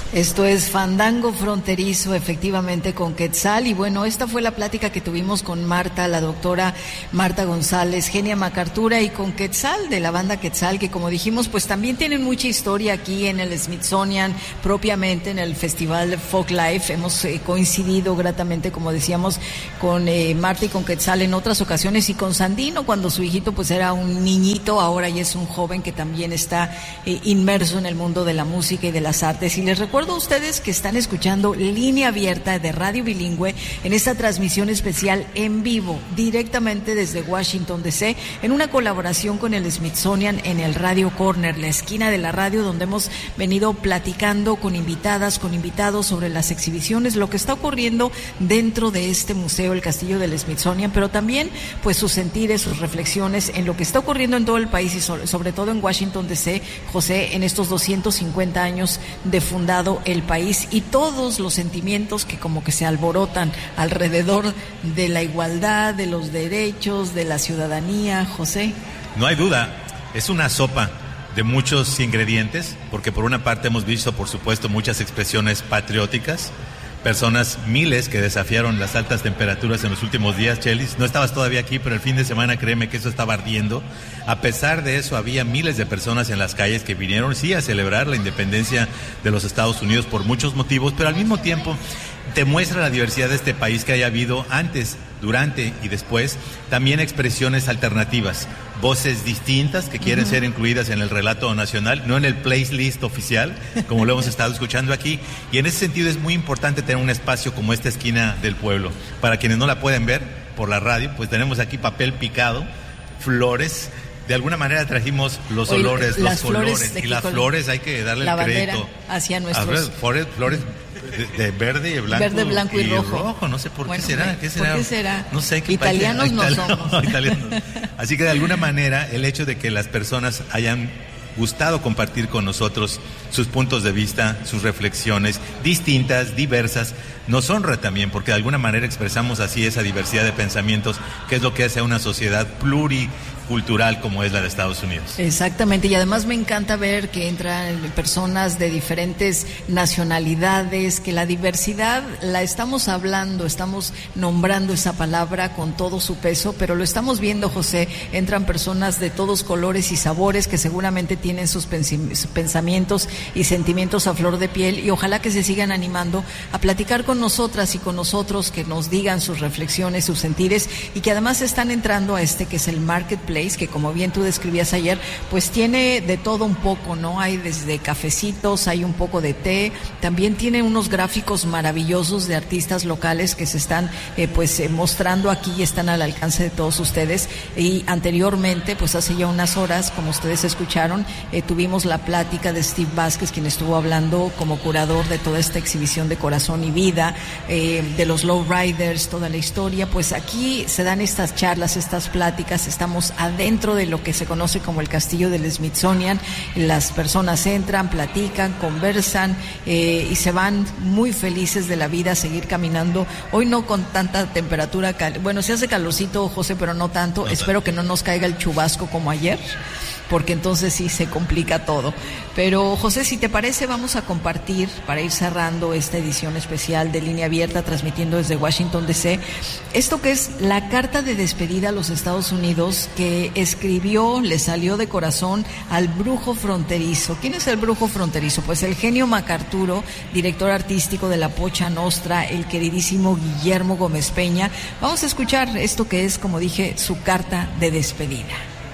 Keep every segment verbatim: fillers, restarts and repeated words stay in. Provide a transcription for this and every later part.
Esto es Fandango Fronterizo, efectivamente, con Quetzal. Y bueno, esta fue la plática que tuvimos con Marta, la doctora Marta González, Genia Macartura, y con Quetzal, de la banda Quetzal, que como dijimos, pues también tienen mucha historia aquí en el Smithsonian, propiamente en el Festival Folk Life. Hemos eh, coincidido gratamente, como decíamos, con eh, Marta y con Quetzal en otras ocasiones, y con Sandino, cuando su hijito pues era un niñito, ahora ya es un joven que también está eh, inmerso en el mundo de la música y de las artes. Y les recuerdo Recuerdo a ustedes que están escuchando Línea Abierta de Radio Bilingüe en esta transmisión especial en vivo, directamente desde Washington D C, en una colaboración con el Smithsonian en el Radio Corner, la esquina de la radio, donde hemos venido platicando con invitadas, con invitados sobre las exhibiciones, lo que está ocurriendo dentro de este museo, el Castillo del Smithsonian, pero también pues sus sentires, sus reflexiones en lo que está ocurriendo en todo el país y sobre, sobre todo en Washington D C, José, en estos doscientos cincuenta años de fundado el país, y todos los sentimientos que como que se alborotan alrededor de la igualdad, de los derechos, de la ciudadanía, José. No hay duda, es una sopa de muchos ingredientes, porque por una parte hemos visto, por supuesto, muchas expresiones patrióticas, personas, miles que desafiaron las altas temperaturas en los últimos días. Chelis, no estabas todavía aquí, pero el fin de semana, créeme que eso estaba ardiendo. A pesar de eso, había miles de personas en las calles que vinieron, sí, a celebrar la independencia de los Estados Unidos por muchos motivos, pero al mismo tiempo demuestra la diversidad de este país, que haya habido antes, durante y después también expresiones alternativas, voces distintas que quieren uh-huh. ser incluidas en el relato nacional, no en el playlist oficial, como lo hemos estado escuchando aquí. Y en ese sentido es muy importante tener un espacio como esta esquina del pueblo. Para quienes no la pueden ver por la radio, pues tenemos aquí papel picado, flores. De alguna manera trajimos los Oye, olores, los colores, y las flores hay que darle la el crédito hacia nuestros... Flores, flores de, de verde y blanco, verde, blanco y, y rojo. rojo. No sé por bueno, qué será. ¿Qué será? ¿Por qué será? No sé qué Italianos país, no italiano, somos. Italianos. Así que de alguna manera el hecho de que las personas hayan gustado compartir con nosotros sus puntos de vista, sus reflexiones distintas, diversas, nos honra también, porque de alguna manera expresamos así esa diversidad de pensamientos, que es lo que hace a una sociedad pluricultural como es la de Estados Unidos. Exactamente, y además me encanta ver que entran personas de diferentes nacionalidades, que la diversidad la estamos hablando, estamos nombrando esa palabra con todo su peso, pero lo estamos viendo, José, entran personas de todos colores y sabores que seguramente tienen sus pensamientos y sentimientos a flor de piel, y ojalá que se sigan animando a platicar con nosotras y con nosotros, que nos digan sus reflexiones, sus sentires, y que además están entrando a este que es el Marketplace, que como bien tú describías ayer, pues tiene de todo un poco, ¿no? Hay desde cafecitos, hay un poco de té, también tiene unos gráficos maravillosos de artistas locales que se están eh, pues eh, mostrando aquí y están al alcance de todos ustedes. Y anteriormente, pues hace ya unas horas, como ustedes escucharon, eh, tuvimos la plática de Steve Vázquez, quien estuvo hablando como curador de toda esta exhibición de Corazón y Vida, eh, de los Lowriders, toda la historia. Pues aquí se dan estas charlas, estas pláticas, estamos adentro de lo que se conoce como el Castillo del Smithsonian. Las personas entran, platican, conversan eh, y se van muy felices de la vida a seguir caminando. Hoy no con tanta temperatura, cal- bueno, se hace calorcito, José, pero no tanto. No, espero que no nos caiga el chubasco como ayer, porque entonces sí se complica todo. Pero, José, si te parece, vamos a compartir, para ir cerrando esta edición especial de Línea Abierta, transmitiendo desde Washington D C, esto que es la carta de despedida a los Estados Unidos que escribió, le salió de corazón al brujo fronterizo. ¿Quién es el brujo fronterizo? Pues el genio Macarturo, director artístico de la Pocha Nostra, el queridísimo Guillermo Gómez Peña. Vamos a escuchar esto que es, como dije, su carta de despedida.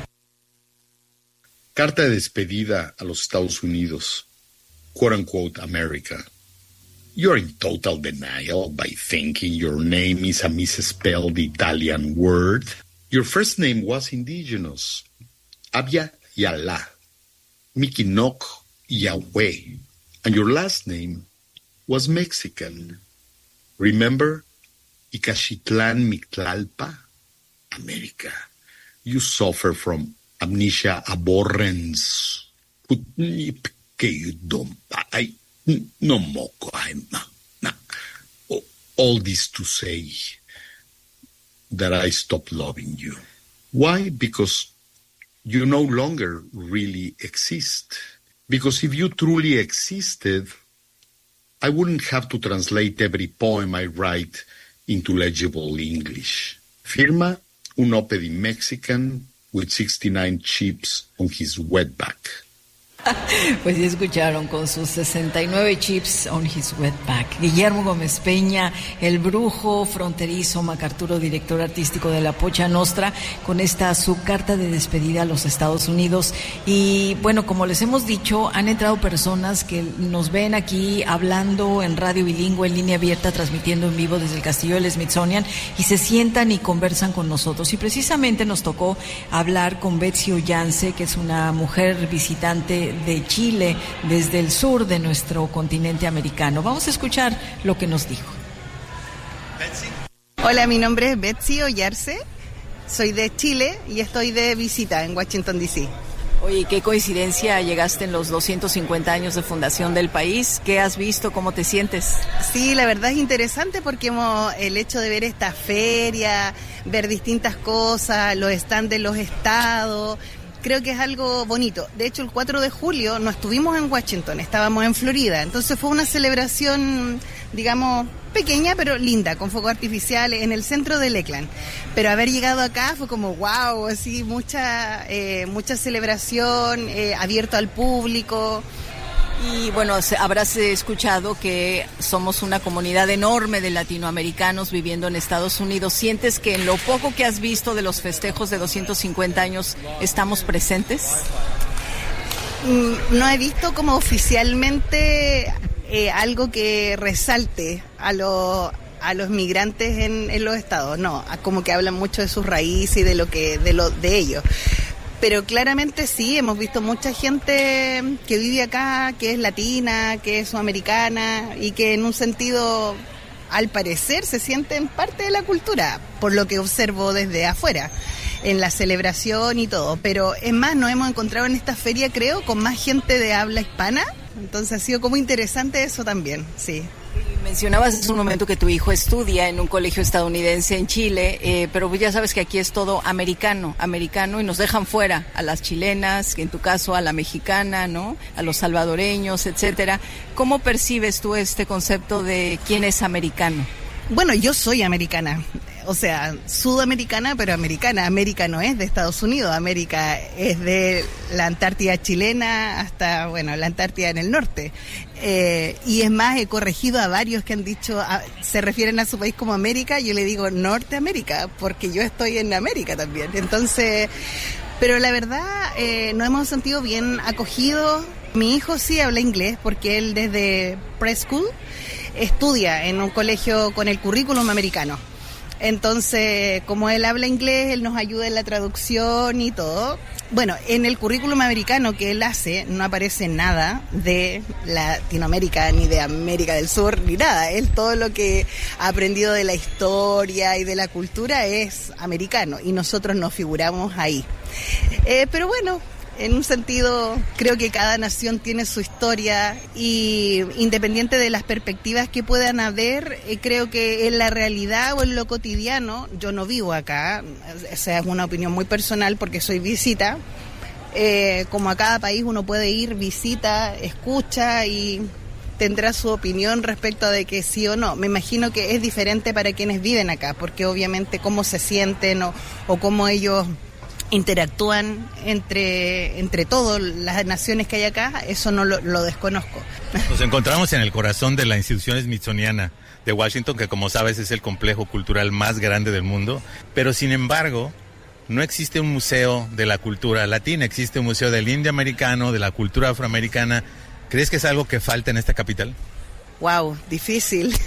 Carta de despedida a los Estados Unidos, quote unquote America. You're in total denial by thinking your name is a misspelled Italian word. Your first name was indigenous, Abya Yala, Mikinok Yahweh, and your last name was Mexican. Remember, Icachitlan Mictlalpa, America. You suffer from amnesia abhorrence. No moco. All this to say that I stopped loving you. Why? Because you no longer really exist. Because if you truly existed, I wouldn't have to translate every poem I write into legible English. Firma un uppity Mexican with sixty-nine chips on his wetback. Pues ya escucharon, con sus sesenta y nueve chips on his wetback. Guillermo Gómez Peña, el brujo fronterizo, MacArturo, director artístico de la Pocha Nostra, con esta su carta de despedida a los Estados Unidos. Y bueno, como les hemos dicho, han entrado personas que nos ven aquí hablando en radio bilingüe, en línea abierta, transmitiendo en vivo desde el Castillo del Smithsonian, y se sientan y conversan con nosotros. Y precisamente nos tocó hablar con Betsy Ollance, que es una mujer visitante de Chile, desde el sur de nuestro continente americano. Vamos a escuchar lo que nos dijo. Betsy. Hola, mi nombre es Betsy Ollance, soy de Chile y estoy de visita en Washington, D C Oye, qué coincidencia, llegaste en los doscientos cincuenta años de fundación del país. ¿Qué has visto? ¿Cómo te sientes? Sí, la verdad es interesante porque hemos, el hecho de ver esta feria, ver distintas cosas, los stands de los estados, creo que es algo bonito. De hecho, el cuatro de julio no estuvimos en Washington, estábamos en Florida. Entonces fue una celebración, digamos, pequeña pero linda, con fuegos artificiales en el centro de Lakeland. Pero haber llegado acá fue como wow, así mucha, eh, mucha celebración, eh, abierto al público. Y bueno, habrás escuchado que somos una comunidad enorme de latinoamericanos viviendo en Estados Unidos. ¿Sientes que en lo poco que has visto de los festejos de doscientos cincuenta años estamos presentes? No he visto como oficialmente eh, algo que resalte a los a los migrantes en, en los estados. No, como que hablan mucho de sus raíces y de lo que de lo de ellos. Pero claramente sí, hemos visto mucha gente que vive acá, que es latina, que es sudamericana y que en un sentido, al parecer, se sienten parte de la cultura, por lo que observo desde afuera, en la celebración y todo. Pero es más, nos hemos encontrado en esta feria, creo, con más gente de habla hispana, entonces ha sido como interesante eso también, sí. Mencionabas hace un momento que tu hijo estudia en un colegio estadounidense en Chile, eh, pero ya sabes que aquí es todo americano, americano, y nos dejan fuera a las chilenas, en tu caso a la mexicana, ¿no? A los salvadoreños, etcétera. ¿Cómo percibes tú este concepto de quién es americano? Bueno, yo soy americana. O sea, sudamericana, pero americana. América no es de Estados Unidos, América es de la Antártida chilena hasta, bueno, la Antártida en el norte. Eh, y es más, he corregido a varios que han dicho, a, se refieren a su país como América, yo le digo Norteamérica, porque yo estoy en América también. Entonces, pero la verdad, eh, nos hemos sentido bien acogidos. Mi hijo sí habla inglés, porque él desde preschool estudia en un colegio con el currículum americano. Entonces, como él habla inglés, él nos ayuda en la traducción y todo. Bueno, en el currículum americano que él hace no aparece nada de Latinoamérica, ni de América del Sur, ni nada. Él todo lo que ha aprendido de la historia y de la cultura es americano y nosotros nos figuramos ahí. Eh, pero bueno, en un sentido, creo que cada nación tiene su historia y independiente de las perspectivas que puedan haber, eh, creo que en la realidad o en lo cotidiano, yo no vivo acá, o sea, es una opinión muy personal porque soy visita, eh, como a cada país uno puede ir, visita, escucha y tendrá su opinión respecto de que sí o no. Me imagino que es diferente para quienes viven acá, porque obviamente cómo se sienten o, o cómo ellos interactúan entre entre todas las naciones que hay acá, eso no lo, lo desconozco. Nos encontramos en el corazón de la institución smithsoniana de Washington, que como sabes es el complejo cultural más grande del mundo, pero sin embargo no existe un museo de la cultura latina, existe un museo del indio americano, de la cultura afroamericana. ¿Crees que es algo que falta en esta capital? Wow, difícil,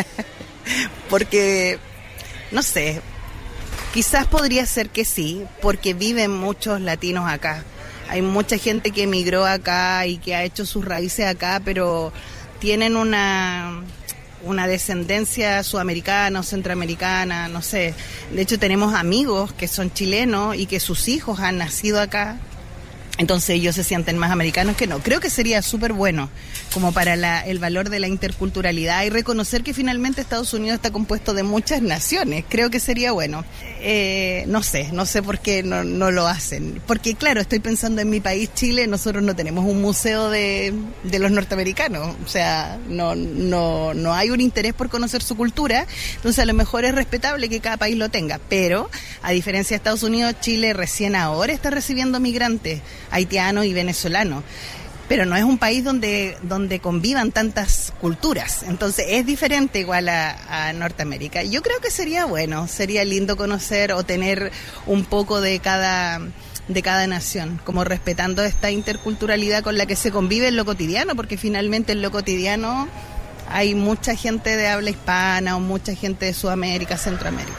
porque no sé, quizás podría ser que sí, porque viven muchos latinos acá. Hay mucha gente que emigró acá y que ha hecho sus raíces acá, pero tienen una, una descendencia sudamericana o centroamericana, no sé. De hecho, tenemos amigos que son chilenos y que sus hijos han nacido acá. Entonces ellos se sienten más americanos que no. Creo que sería súper bueno como para la, el valor de la interculturalidad y reconocer que finalmente Estados Unidos está compuesto de muchas naciones. Creo que sería bueno. Eh, no sé, no sé por qué no, no lo hacen. Porque claro, estoy pensando en mi país, Chile, nosotros no tenemos un museo de, de los norteamericanos. O sea, no, no, no hay un interés por conocer su cultura. Entonces a lo mejor es respetable que cada país lo tenga. Pero, a diferencia de Estados Unidos, Chile recién ahora está recibiendo migrantes haitianos y venezolanos, pero no es un país donde donde convivan tantas culturas, entonces es diferente igual a, a Norteamérica. Yo creo que sería bueno, sería lindo conocer o tener un poco de cada de cada nación, como respetando esta interculturalidad con la que se convive en lo cotidiano, porque finalmente en lo cotidiano hay mucha gente de habla hispana o mucha gente de Sudamérica, Centroamérica.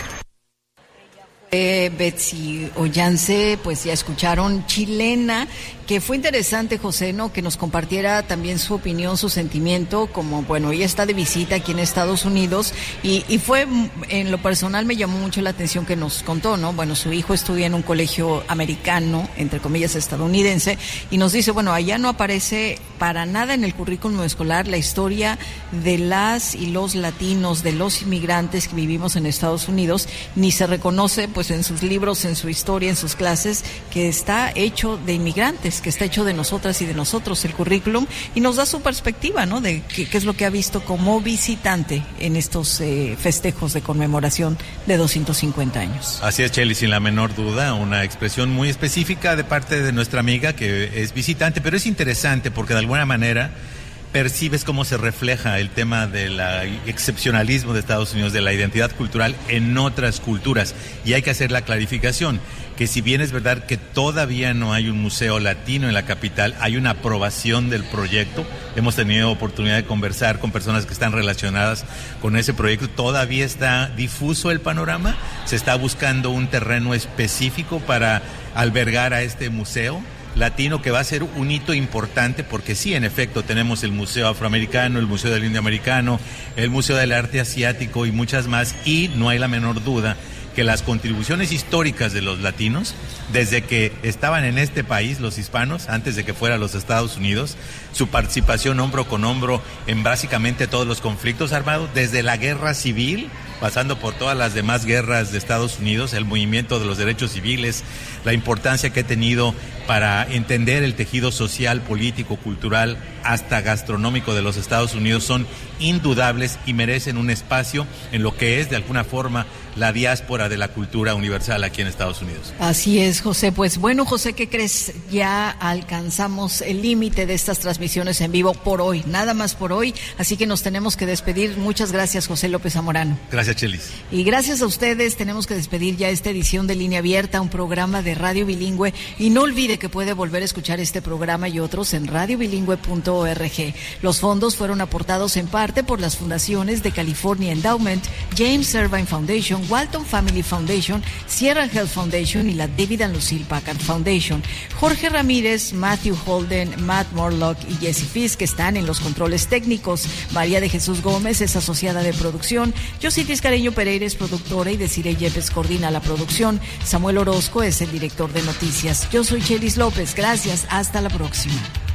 Eh, Betsy Ollance, pues ya escucharon, chilena, que fue interesante, José, ¿no? Que nos compartiera también su opinión, su sentimiento, como, bueno, ella está de visita aquí en Estados Unidos y, y fue, en lo personal me llamó mucho la atención que nos contó, ¿no? Bueno, su hijo estudia en un colegio americano, entre comillas estadounidense, y nos dice, bueno, allá no aparece para nada en el currículum escolar la historia de las y los latinos, de los inmigrantes que vivimos en Estados Unidos, ni se reconoce, pues, en sus libros, en su historia, en sus clases, que está hecho de inmigrantes, que está hecho de nosotras y de nosotros el currículum, y nos da su perspectiva, ¿no?, de qué, qué es lo que ha visto como visitante en estos eh, festejos de conmemoración de doscientos cincuenta años. Así es, Chely, sin la menor duda, una expresión muy específica de parte de nuestra amiga que es visitante, pero es interesante porque de alguna manera percibes cómo se refleja el tema del excepcionalismo de Estados Unidos, de la identidad cultural en otras culturas. Y hay que hacer la clarificación, que si bien es verdad que todavía no hay un museo latino en la capital, hay una aprobación del proyecto. Hemos tenido oportunidad de conversar con personas que están relacionadas con ese proyecto. Todavía está difuso el panorama, se está buscando un terreno específico para albergar a este museo latino, que va a ser un hito importante, porque sí, en efecto, tenemos el Museo Afroamericano, el Museo del Indio Americano, el Museo del Arte Asiático y muchas más, y no hay la menor duda que las contribuciones históricas de los latinos, desde que estaban en este país, los hispanos, antes de que fuera los Estados Unidos, su participación hombro con hombro en básicamente todos los conflictos armados, desde la guerra civil, pasando por todas las demás guerras de Estados Unidos, el movimiento de los derechos civiles, la importancia que ha tenido para entender el tejido social, político, cultural, hasta gastronómico de los Estados Unidos, son indudables y merecen un espacio en lo que es, de alguna forma, la diáspora de la cultura universal aquí en Estados Unidos. Así es, José. Pues bueno, José, ¿qué crees? Ya alcanzamos el límite de estas transmisiones en vivo por hoy, nada más por hoy, así que nos tenemos que despedir. Muchas gracias, José López Zamorano. Gracias, Chelis. Y gracias a ustedes, tenemos que despedir ya esta edición de Línea Abierta, un programa de radio bilingüe, y no olvide que puede volver a escuchar este programa y otros en radio bilingüe punto org. Los fondos fueron aportados en parte por las fundaciones de California Endowment, James Irvine Foundation, Walton Family Foundation, Sierra Health Foundation y la David and Lucille Packard Foundation. Jorge Ramírez, Matthew Holden, Matt Morlock y Jesse Fisk están en los controles técnicos. María de Jesús Gómez es asociada de producción. Yositis Careño Pereira es productora y Desiree Yepes coordina la producción. Samuel Orozco es el director de noticias. Yo soy Chelis López. Gracias. Hasta la próxima.